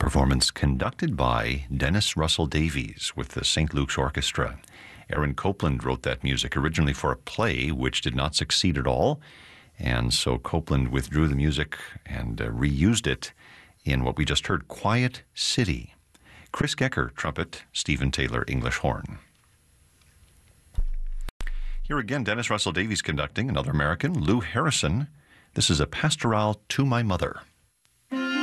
performance conducted by Dennis Russell Davies with the St. Luke's Orchestra. Aaron Copland wrote that music originally for a play which did not succeed at all, and so Copland withdrew the music and reused it in what we just heard, Quiet City. Chris Gecker, trumpet, Stephen Taylor, English horn. Here again, Dennis Russell Davies conducting, another American, Lou Harrison. This is a Pastoral to My Mother.